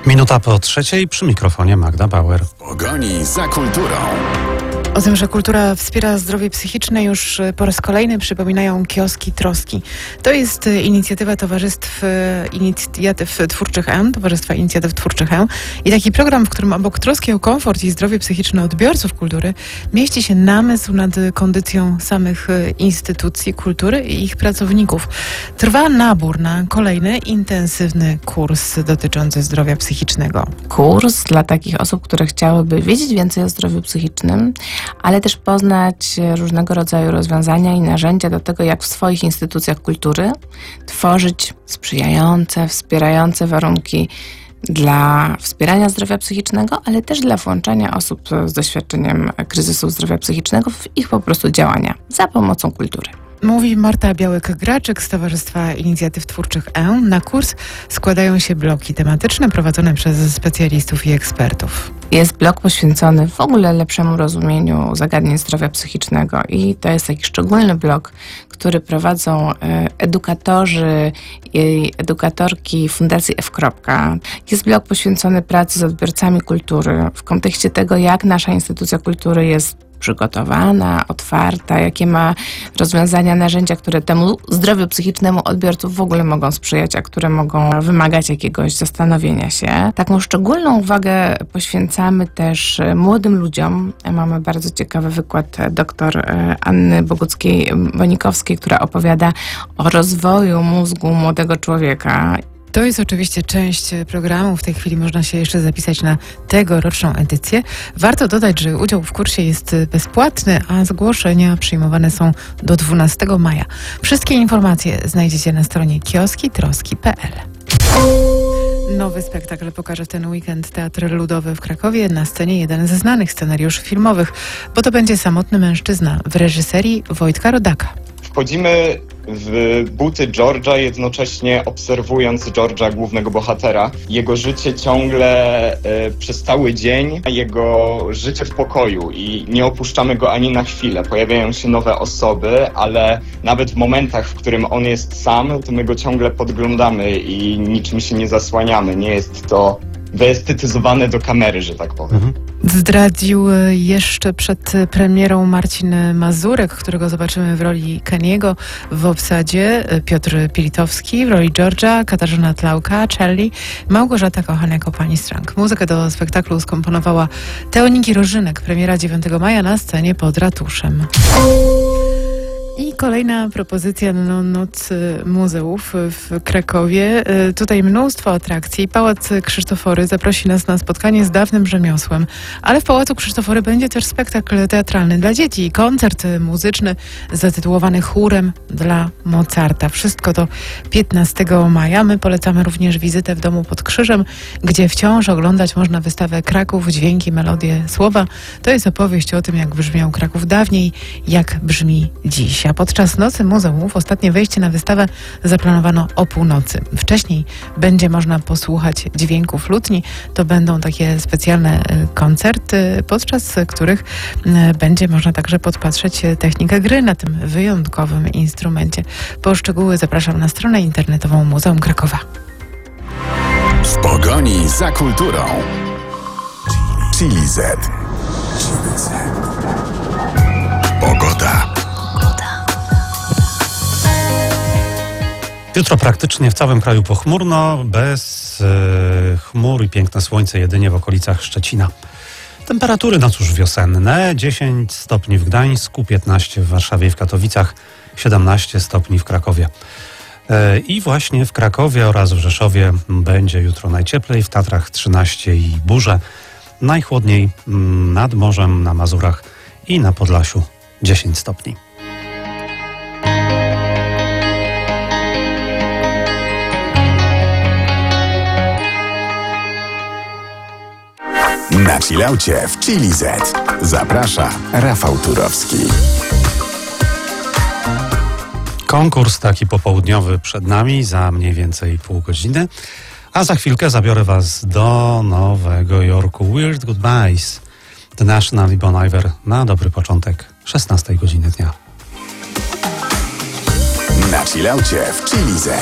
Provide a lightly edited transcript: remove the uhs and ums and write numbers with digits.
Minuta po 3:00, przy mikrofonie Magda Bauer. W pogoni za kulturą. O tym, że kultura wspiera zdrowie psychiczne, już po raz kolejny przypominają kioski Troski. To jest inicjatywa Inicjatyw Twórczych E, Towarzystwa Inicjatyw Twórczych E. I taki program, w którym obok troski o komfort i zdrowie psychiczne odbiorców kultury mieści się namysł nad kondycją samych instytucji kultury i ich pracowników. Trwa nabór na kolejny intensywny kurs dotyczący zdrowia psychicznego. Kurs dla takich osób, które chciałyby wiedzieć więcej o zdrowiu psychicznym, ale też poznać różnego rodzaju rozwiązania i narzędzia do tego, jak w swoich instytucjach kultury tworzyć sprzyjające, wspierające warunki dla wspierania zdrowia psychicznego, ale też dla włączania osób z doświadczeniem kryzysu zdrowia psychicznego w ich po prostu działania za pomocą kultury. Mówi Marta Białek-Graczyk z Towarzystwa Inicjatyw Twórczych E. Na kurs składają się bloki tematyczne prowadzone przez specjalistów i ekspertów. Jest blok poświęcony w ogóle lepszemu rozumieniu zagadnień zdrowia psychicznego i to jest taki szczególny blok, który prowadzą edukatorzy i edukatorki Fundacji F. Jest blok poświęcony pracy z odbiorcami kultury w kontekście tego, jak nasza instytucja kultury jest przygotowana, otwarta, jakie ma rozwiązania, narzędzia, które temu zdrowiu psychicznemu odbiorców w ogóle mogą sprzyjać, a które mogą wymagać jakiegoś zastanowienia się. Taką szczególną uwagę poświęcamy też młodym ludziom. Mamy bardzo ciekawy wykład dr Anny Boguckiej-Bonikowskiej, która opowiada o rozwoju mózgu młodego człowieka. To jest oczywiście część programu. W tej chwili można się jeszcze zapisać na tegoroczną edycję. Warto dodać, że udział w kursie jest bezpłatny, a zgłoszenia przyjmowane są do 12 maja. Wszystkie informacje znajdziecie na stronie kioskitroski.pl. Nowy spektakl pokaże w ten weekend Teatr Ludowy w Krakowie. Na scenie jeden ze znanych scenariuszy filmowych, bo to będzie Samotny mężczyzna w reżyserii Wojtka Rodaka. Wchodzimy w buty George'a, jednocześnie obserwując George'a, głównego bohatera. Jego życie ciągle przez cały dzień, jego życie w pokoju i nie opuszczamy go ani na chwilę. Pojawiają się nowe osoby, ale nawet w momentach, w którym on jest sam, to my go ciągle podglądamy i niczym się nie zasłaniamy. Nie jest to wyestetyzowane do kamery, że tak powiem. Zdradził jeszcze przed premierą Marcin Mazurek, którego zobaczymy w roli Keniego w obsadzie, Piotr Pilitowski w roli George'a, Katarzyna Tlauka, Charlie, Małgorzata Kochan jako pani Strang. Muzykę do spektaklu skomponowała Teoniki Rożynek. Premiera 9 maja na scenie pod ratuszem. I kolejna propozycja na Noc Muzeów w Krakowie. Tutaj mnóstwo atrakcji. Pałac Krzysztofory zaprosi nas na spotkanie z dawnym rzemiosłem. Ale w Pałacu Krzysztofory będzie też spektakl teatralny dla dzieci i koncert muzyczny zatytułowany Chórem dla Mozarta. Wszystko to 15 maja. My polecamy również wizytę w Domu pod Krzyżem, gdzie wciąż oglądać można wystawę Kraków, dźwięki, melodie, słowa. To jest opowieść o tym, jak brzmiał Kraków dawniej, jak brzmi dziś. A podczas Nocy Muzeów ostatnie wejście na wystawę zaplanowano o północy. Wcześniej będzie można posłuchać dźwięków lutni. To będą takie specjalne koncerty, podczas których będzie można także podpatrzeć technikę gry na tym wyjątkowym instrumencie. Po szczegóły zapraszam na stronę internetową Muzeum Krakowa. W pogoni za kulturą. Chili Z. Pogoda. Jutro praktycznie w całym kraju pochmurno, bez chmur i piękne słońce jedynie w okolicach Szczecina. Temperatury no cóż wiosenne, 10 stopni w Gdańsku, 15 w Warszawie i w Katowicach, 17 stopni w Krakowie. I właśnie w Krakowie oraz w Rzeszowie będzie jutro najcieplej, w Tatrach 13 i burze, najchłodniej nad morzem, na Mazurach i na Podlasiu 10 stopni. Na chillaucie w Chili Z. Zaprasza Rafał Turowski. Konkurs taki popołudniowy przed nami za mniej więcej pół godziny, a za chwilkę zabiorę Was do Nowego Jorku. Weird Goodbyes, The National i Bon Iver na dobry początek 16 godziny dnia. Na chillaucie w Chili Z.